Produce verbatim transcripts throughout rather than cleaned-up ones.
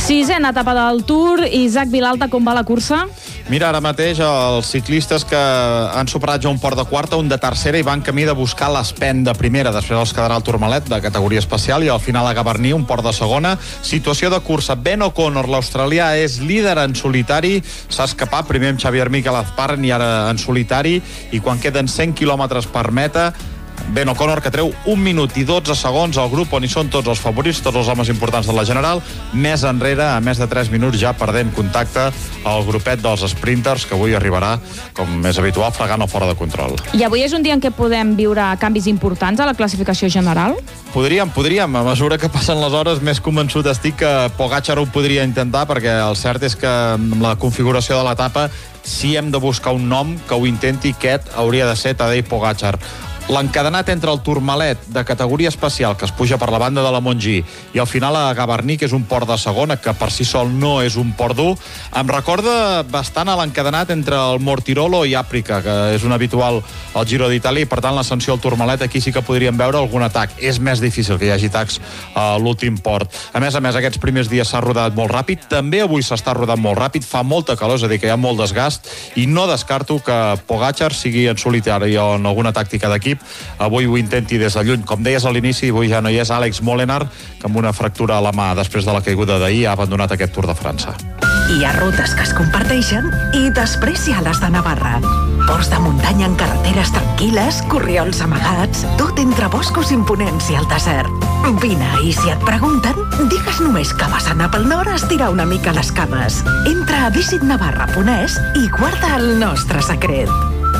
Sisena etapa del Tour. Isaac Vilalta, com va la cursa? Mira, ara mateix els ciclistes que han superat ja un port de quarta, un de tercera i van camí de buscar l'Aspen de primera. Després els quedarà el Tourmalet de categoria especial i al final a Gavarní, un port de segona. Situació de cursa. Ben O'Connor, l'australià, és líder en solitari. S'ha escapat primer amb Xavier Miquel Azparren i ara en solitari. I quan queden cent quilòmetres per meta, Ben O'Connor, que treu un minut i dotze segons al grup on hi són tots els favorits, tots els homes importants de la General. Més enrere, a més de tres minuts, ja perdent contacte al grupet dels sprinters, que avui arribarà, com és habitual, fregant o fora de control. I avui és un dia en què podem viure canvis importants a la classificació general? Podríem, podríem. A mesura que passen les hores, més convençut estic que Pogačar ho podria intentar, perquè el cert és que amb la configuració de l'etapa, si hem de buscar un nom que ho intenti, aquest hauria de ser Tadej Pogačar. L'encadenat entre el Tourmalet de categoria especial, que es puja per la banda de la Montgí, i al final a Gavarní, que és un port de segona, que per si sol no és un port dur, em recorda bastant a l'encadenat entre el Mortirolo i Àprica, que és un habitual al Giro d'Itàlia, i per tant l'ascensió al Tourmalet aquí sí que podríem veure algun atac. És més difícil que hi hagi atacs a l'últim port. A més a més, aquests primers dies s'ha rodat molt ràpid, també avui s'està rodant molt ràpid, fa molta calor, és a dir, que hi ha molt desgast, i no descarto que Pogačar sigui en solitari o en alguna tàctica d'equip avui ho intenti des de lluny. Com deies a l'inici, avui ja no hi és Àlex Molenaar, que amb una fractura a la mà després de la caiguda d'ahir ha abandonat aquest Tour de França. Hi ha rutes que es comparteixen i després hi ha les de Navarra. Ports de muntanya en carreteres tranquil·les, corriols amagats, tot entre boscos imponents i el desert. Vine, i si et pregunten, digues només que vas anar pel nord a estirar una mica les cames. Entra a visit navarra punt es i guarda el nostre secret.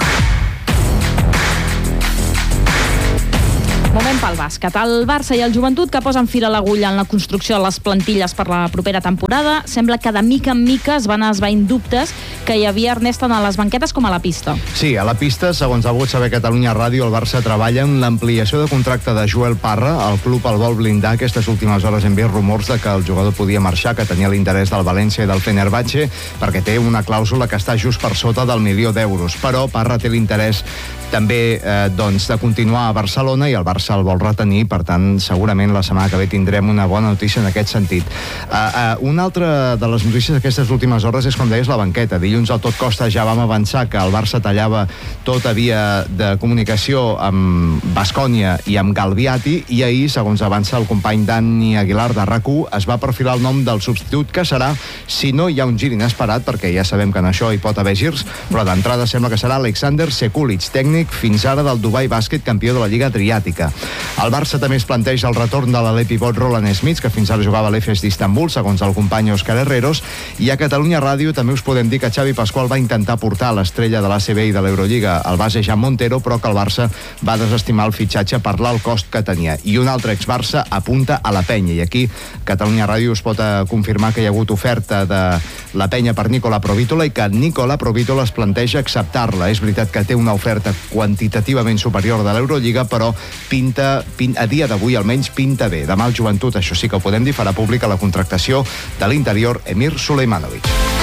Moment pel bàsquet. El Barça i el Joventut, que posen fil a l'agulla en la construcció de les plantilles per la propera temporada, sembla que de mica en mica es van esvaint dubtes que hi havia, Ernest, tant a les banquetes com a la pista. Sí, a la pista, segons ha volgut saber Catalunya Ràdio, el Barça treballa en l'ampliació de contracte de Joel Parra. El club el vol blindar. Aquestes últimes hores hem vist rumors de que el jugador podia marxar, que tenia l'interès del València i del Fenerbahçe, perquè té una clàusula que està just per sota del milió d'euros. Però Parra té l'interès també eh, doncs, de continuar a Barcelona i el Barça el vol retenir, per tant, segurament la setmana que ve tindrem una bona notícia en aquest sentit. Uh, uh, una altra de les notícies d'aquestes últimes hores és, com deies, la banqueta. Dilluns al Tot Costa ja vam avançar que el Barça tallava tota via de comunicació amb Baskonia i amb Galviati, i ahir, segons avança el company Dani Aguilar de RAC u, es va perfilar el nom del substitut, que serà, si no hi ha un gir inesperat, perquè ja sabem que en això hi pot haver girs, però d'entrada sembla que serà Alexander Sekulic, tècnic fins ara del Dubai Bàsquet, campió de la Lliga Adriàtica. El Barça també es planteja el retorn de l'alè pivot Roland Smith, que fins ara jugava a l'E F E S d'Istanbul, segons el company Òscar Herreros, i a Catalunya Ràdio també us podem dir que Xavi Pasqual va intentar portar l'estrella de l'A C B i de l'Eurolliga, el base Jan Montero, però que el Barça va desestimar el fitxatge per l'alt cost que tenia. I un altre ex-Barça apunta a la Penya, i aquí Catalunya Ràdio us pot confirmar que hi ha hagut oferta de la Penya per Nicola Provítola i que Nicola Provítola es planteja acceptar-la. És veritat que té una oferta quantitativament superior de l'Eurolliga, però pinta, pinta, a dia d'avui almenys pinta bé. Demà el Joventut, això sí que ho podem dir, farà pública la contractació de l'interior Emir Sulejmanovic.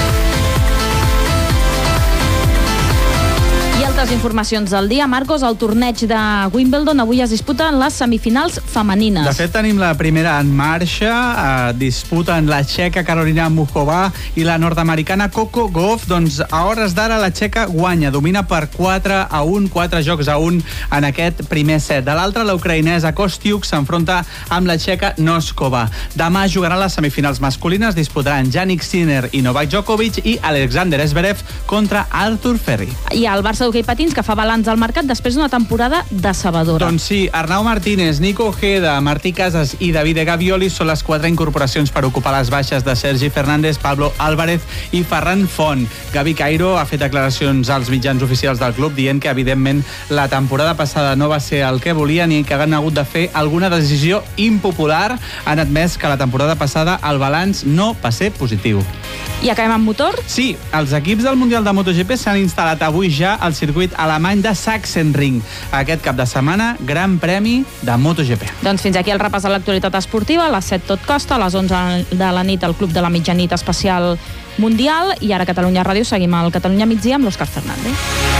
Altres informacions del dia. Marcos, el torneig de Wimbledon avui es disputen les semifinals femenines. De fet, tenim la primera en marxa. Eh, disputen la txeca Karolina Muchova i la nord-americana Coco Gauff. Doncs a hores d'ara la txeca guanya, domina per quatre a un, quatre jocs a un en aquest primer set. De l'altre, la ucraïnesa Kostiuk s'enfronta amb la txeca Noskova. Demà jugaran les semifinals masculines, disputaran Jannik Sinner i Novak Djokovic i Alexander Zverev contra Artur Ferri. I el Barça d'hoquei patins, que fa balanç al mercat després d'una temporada decebedora. Doncs sí, Arnau Martínez, Nico Ojeda, Martí Casas i Davide Gavioli són les quatre incorporacions per ocupar les baixes de Sergi Fernández, Pablo Álvarez i Ferran Font. Gavi Cairo ha fet declaracions als mitjans oficials del club dient que, evidentment, la temporada passada no va ser el que volien i que han hagut de fer alguna decisió impopular. Han admès que la temporada passada el balanç no va ser positiu. I acabem amb motor? Sí, els equips del Mundial de MotoGP s'han instal·lat avui ja al circuit alemany de Sachsenring. Aquest cap de setmana, Gran Premi de MotoGP. Doncs fins aquí el repàs de l'actualitat esportiva. A les set Tot Costa, a les onze de la nit el Club de la Mitjanit especial mundial, i ara a Catalunya Ràdio seguim al Catalunya Migdia amb l'Òscar Fernández.